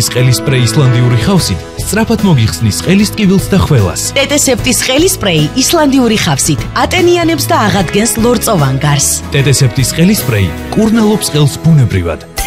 ყელის სპრეი ისლანდიური ხავსით სწრაფად მოგიხსნის ყელის ტკივილს და ხველას. ტეტესეპტის ყელის სპრეი ისლანდიური ხავსით ატენიანებს და აღადგენს ლორწოვან გარს. ტეტესეპტის ყელის სპრეი კურნალობს ყელს ბუნებრივად.